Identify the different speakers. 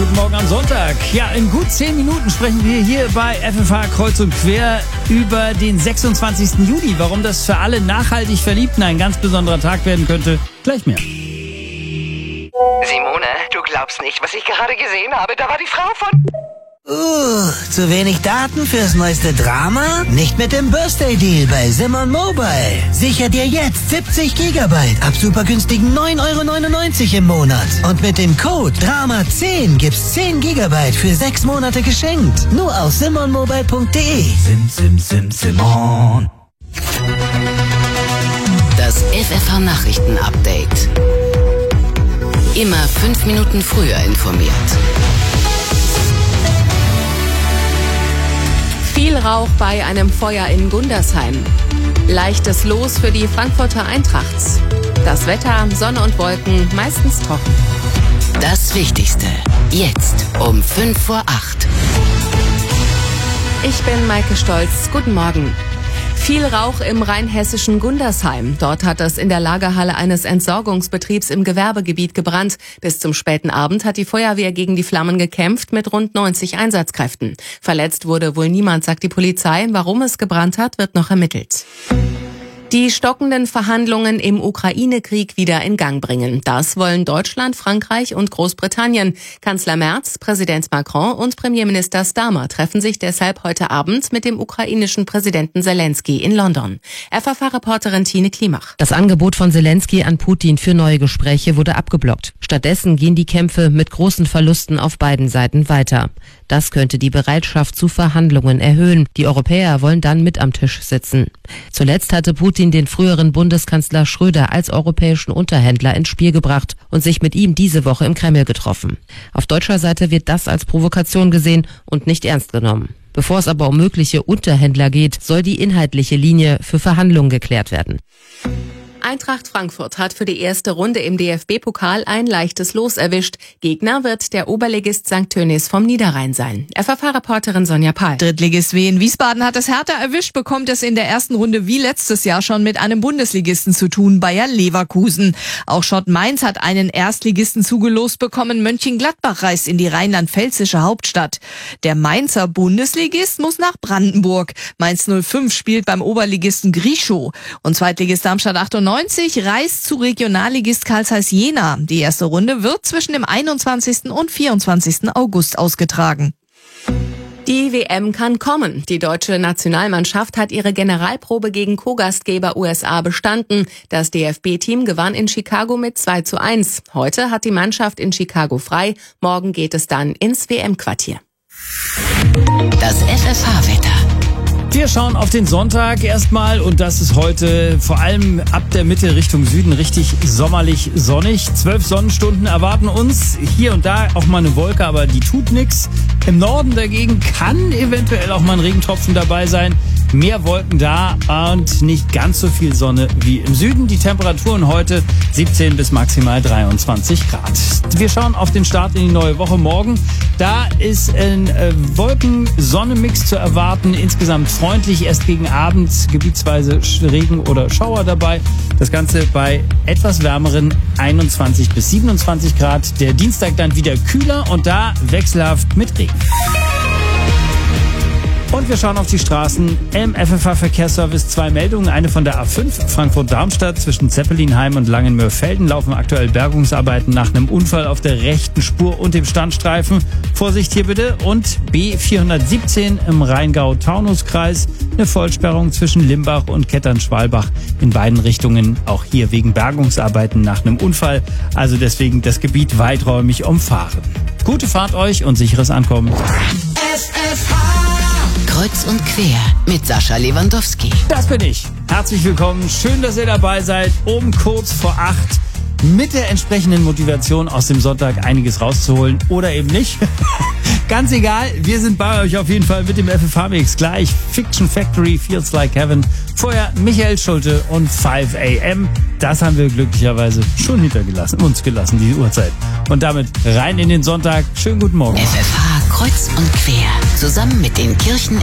Speaker 1: guten Morgen am Sonntag. Ja, in gut 10 Minuten sprechen wir hier bei FFH Kreuz und Quer über den 26. Juli. Warum das für alle nachhaltig Verliebten ein ganz besonderer Tag werden könnte, gleich mehr.
Speaker 2: Simone, du glaubst nicht, was ich gerade gesehen habe. Da war die Frau von...
Speaker 3: Zu wenig Daten fürs neueste Drama? Nicht mit dem Birthday Deal bei Simon Mobile. Sicher dir jetzt 70 Gigabyte ab super günstigen 9,99 € im Monat. Und mit dem Code DRAMA10 gibt's 10 Gigabyte für 6 Monate geschenkt. Nur auf simonmobile.de. Simon.
Speaker 4: Das FFH Nachrichten Update. Immer 5 Minuten früher informiert. Viel Rauch bei einem Feuer in Gundersheim. Leichtes Los für die Frankfurter Eintracht. Das Wetter, Sonne und Wolken, meistens trocken. Das Wichtigste, jetzt um 5 vor 8. Ich bin Maike Stolz. Guten Morgen. Viel Rauch im rheinhessischen Gundersheim. Dort hat es in der Lagerhalle eines Entsorgungsbetriebs im Gewerbegebiet gebrannt. Bis zum späten Abend hat die Feuerwehr gegen die Flammen gekämpft mit rund 90 Einsatzkräften. Verletzt wurde wohl niemand, sagt die Polizei. Warum es gebrannt hat, wird noch ermittelt. Die stockenden Verhandlungen im Ukraine-Krieg wieder in Gang bringen. Das wollen Deutschland, Frankreich und Großbritannien. Kanzler Merz, Präsident Macron und Premierminister Starmer treffen sich deshalb heute Abend mit dem ukrainischen Präsidenten Zelensky in London. FFH-Reporterin Tine Klimach.
Speaker 5: Das Angebot von Zelensky an Putin für neue Gespräche wurde abgeblockt. Stattdessen gehen die Kämpfe mit großen Verlusten auf beiden Seiten weiter. Das könnte die Bereitschaft zu Verhandlungen erhöhen. Die Europäer wollen dann mit am Tisch sitzen. Zuletzt hatte Putin den früheren Bundeskanzler Schröder als europäischen Unterhändler ins Spiel gebracht und sich mit ihm diese Woche im Kreml getroffen. Auf deutscher Seite wird das als Provokation gesehen und nicht ernst genommen. Bevor es aber um mögliche Unterhändler geht, soll die inhaltliche Linie für Verhandlungen geklärt werden.
Speaker 4: Eintracht Frankfurt hat für die erste Runde im DFB-Pokal ein leichtes Los erwischt. Gegner wird der Oberligist St. Tönnies vom Niederrhein sein. FFH-Reporterin Sonja Pahl.
Speaker 6: Drittligist Wien Wiesbaden hat es Hertha erwischt, bekommt es in der ersten Runde wie letztes Jahr schon mit einem Bundesligisten zu tun, Bayer Leverkusen. Auch Schott Mainz hat einen Erstligisten zugelost bekommen. Mönchengladbach reist in die rheinland-pfälzische Hauptstadt. Der Mainzer Bundesligist muss nach Brandenburg. Mainz 05 spielt beim Oberligisten Grischow. Und Zweitligist Darmstadt 98 reist zu Regionalligist Carl Zeiss Jena. Die erste Runde wird zwischen dem 21. und 24. August ausgetragen.
Speaker 4: Die WM kann kommen. Die deutsche Nationalmannschaft hat ihre Generalprobe gegen Co-Gastgeber USA bestanden. Das DFB-Team gewann in Chicago mit 2:1. Heute hat die Mannschaft in Chicago frei. Morgen geht es dann ins WM-Quartier.
Speaker 7: Das FFH-Wetter.
Speaker 1: Wir schauen auf den Sonntag erstmal und das ist heute vor allem ab der Mitte Richtung Süden richtig sommerlich sonnig. 12 Sonnenstunden erwarten uns. Hier und da auch mal eine Wolke, aber die tut nichts. Im Norden dagegen kann eventuell auch mal ein Regentropfen dabei sein. Mehr Wolken da und nicht ganz so viel Sonne wie im Süden. Die Temperaturen heute 17 bis maximal 23 Grad. Wir schauen auf den Start in die neue Woche morgen. Da ist ein Wolken-Sonne-Mix zu erwarten. Insgesamt freundlich, erst gegen Abend gebietsweise Regen oder Schauer dabei. Das Ganze bei etwas wärmeren 21 bis 27 Grad. Der Dienstag dann wieder kühler und da wechselhaft mit Regen. Und wir schauen auf die Straßen. Im FFH-Verkehrsservice 2 Meldungen. Eine von der A5 Frankfurt-Darmstadt zwischen Zeppelinheim und Langenmöhr-Felden laufen aktuell Bergungsarbeiten nach einem Unfall auf der rechten Spur und dem Standstreifen. Vorsicht hier bitte. Und B417 im Rheingau-Taunus-Kreis. Eine Vollsperrung zwischen Limbach und Kettern-Schwalbach in beiden Richtungen. Auch hier wegen Bergungsarbeiten nach einem Unfall. Also deswegen das Gebiet weiträumig umfahren. Gute Fahrt euch und sicheres Ankommen.
Speaker 7: Kreuz und quer mit Sascha Lewandowski.
Speaker 1: Das bin ich. Herzlich willkommen. Schön, dass ihr dabei seid. Um kurz vor 8 mit der entsprechenden Motivation aus dem Sonntag einiges rauszuholen oder eben nicht. Ganz egal, wir sind bei euch auf jeden Fall mit dem FFH-Mix. Gleich Fiction Factory, Feels Like Heaven. Vorher Michael Schulte und 5 AM. Das haben wir glücklicherweise schon uns gelassen, die Uhrzeit. Und damit rein in den Sonntag. Schönen guten Morgen.
Speaker 7: FFH Kreuz und quer. Zusammen mit den Kirchen